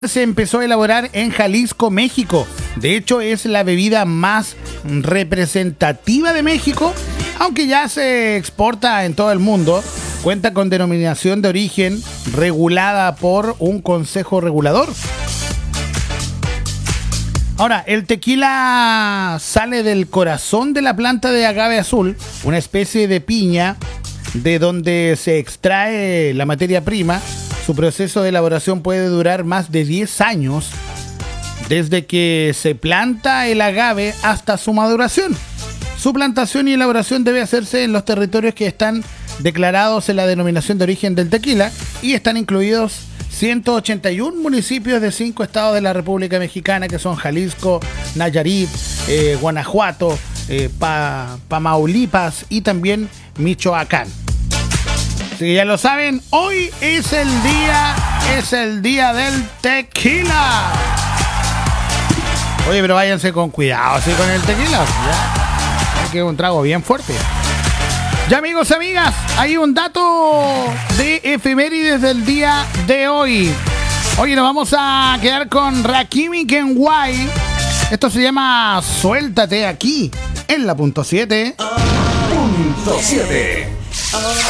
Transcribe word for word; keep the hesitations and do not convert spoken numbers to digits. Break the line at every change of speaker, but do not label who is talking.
Se empezó a elaborar en Jalisco, México. De hecho, es la bebida más representativa de México, aunque ya se exporta en todo el mundo. Cuenta con denominación de origen regulada por un consejo regulador. Ahora, el tequila sale del corazón de la planta de agave azul, una especie de piña de donde se extrae la materia prima. Su proceso de elaboración puede durar más de diez años, desde que se planta el agave hasta su maduración. Su plantación y elaboración debe hacerse en los territorios que están declarados en la denominación de origen del tequila y están incluidos ciento ochenta y uno municipios de cinco estados de la República Mexicana, que son Jalisco, Nayarit, eh, Guanajuato, eh, pa, Tamaulipas y también Michoacán. Así que ya lo saben, hoy es el día, es el día del tequila. Oye, pero váyanse con cuidado, así con el tequila. Ya, hay que un trago bien fuerte. Ya, amigos, amigas, hay un dato de efemérides del día de hoy. Oye, nos vamos a quedar con Rakimi Kenway. Esto se llama Suéltate aquí, en la punto siete.
Punto siete.